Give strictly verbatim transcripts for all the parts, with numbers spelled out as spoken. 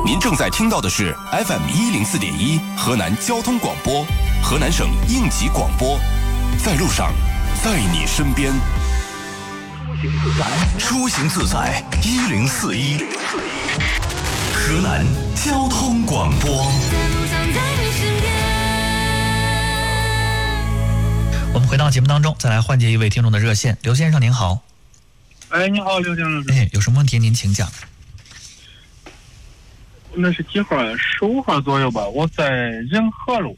您正在听到的是 F M 一零四点一河南交通广播，河南省应急广播，在路上，在你身边。 出行自在一零四一，河南交通广播。 我们回到节目当中，再来换接一位听众的热线。刘先生您好。 哎，你好，刘先生。 哎，有什么问题您请讲。 那是几号？十五号左右吧。我在仁和路、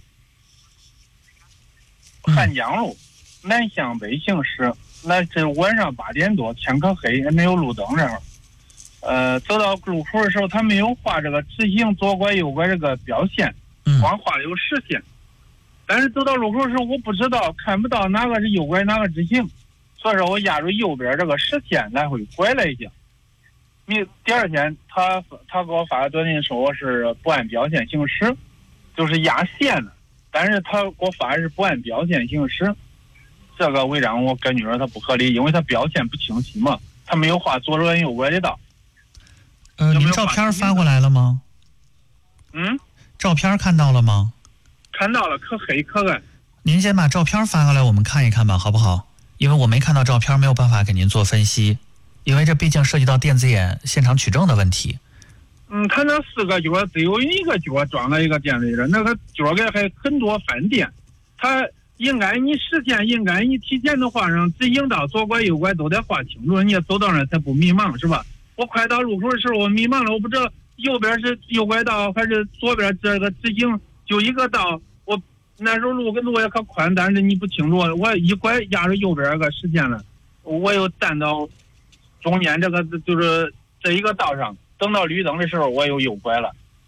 汉江路、嗯、南向北行驶。那这晚上八点多，天可黑，也没有路灯这儿。呃，走到路口的时候，他没有画这个直行左拐右拐这个标线，光画有实线。但是走到路口的时候，我不知道看不到哪个是右拐哪个直行，所以说我压住右边这个实线来回拐了一下。你第二天他他给我发的短信说我是不按标线行驶，就是压线了，但是他给我发的是不按标线行驶，这个会让我感觉他不合理，因为他标线不清晰嘛，他没有画左转右拐的道。 呃，您照片发过来了吗？ 嗯， 照片看到了吗？ 看到了，可黑可暗。 您先把照片发过来，我们看一看吧，好不好？因为我没看到照片，没有办法给您做分析。因为这毕竟涉及到电子眼现场取证的问题。 嗯，他那四个角只有一个角装了一个电子眼，那个角给还很多饭店。他应该你实现应该你提前的画上直行道左拐右拐都得画清楚，你也走到那才不迷茫，是吧？我快到路口的时候我迷茫了，我不知道右边是右拐道还是左边这个直行，就一个道。我那时候路跟路也可宽，但是你不清楚，我一拐压着右边个实现了，我又站到中间这个就是这一个道上，等到绿灯的时候我又右拐了。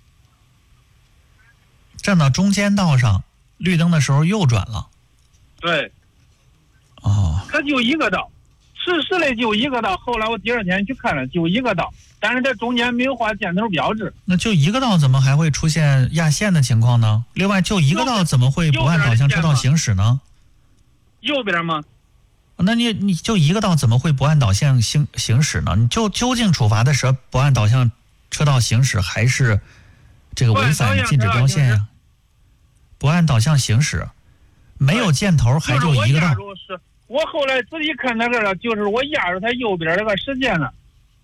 站到中间道上，绿灯的时候右转了。 对。 哦。 它就一个道，实时的就一个道。后来我第二天去看了，就一个道，但是这中间没有画箭头标志。 那就一个道怎么还会出现压线的情况呢？另外，就一个道怎么会不按导向车道行驶呢？ 右边吗？ 那你你就一个道怎么会不按导向行行驶呢？你就究竟处罚的是不按导向车道行驶，还是这个违反禁止标线呀？不按导向行驶，没有箭头还就一个道。 就是我后来仔细看那个了，就是我压着他右边这个实线了。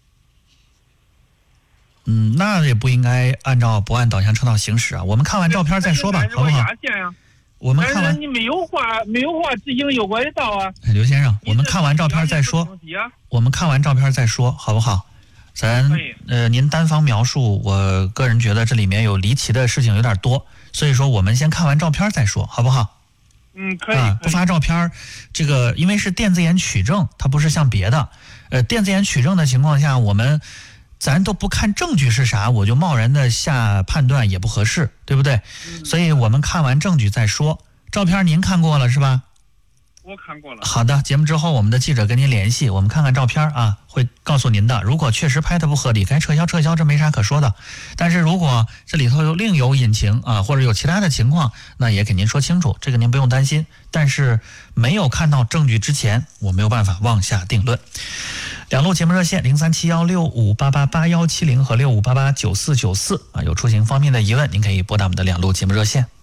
嗯，那也不应该按照不按导向车道行驶啊。我们看完照片再说吧，好不好？ 压线呀。 我们看完， 你没有画没有画直行右拐的道啊。 哎，刘先生，我们看完照片再说。我们看完照片再说，好不好？咱呃，您单方描述，我个人觉得这里面有离奇的事情有点多，所以说我们先看完照片再说，好不好？ 嗯，可以。 啊，不发照片，这个因为是电子眼取证，它不是像别的，呃，电子眼取证的情况下，我们咱都不看证据是啥，我就贸然的下判断也不合适，对不对？嗯、所以我们看完证据再说。照片您看过了是吧？ 我看过了。 好的，节目之后我们的记者跟您联系，我们看看照片啊，会告诉您的。如果确实拍的不合理，该撤销撤销，这没啥可说的。但是如果这里头有另有隐情啊，或者有其他的情况，那也给您说清楚，这个您不用担心。但是没有看到证据之前，我没有办法妄下定论。两路节目热线零三七幺六五八八八幺七零和六五八八九四九四啊，有出行方面的疑问，您可以拨打我们的两路节目热线。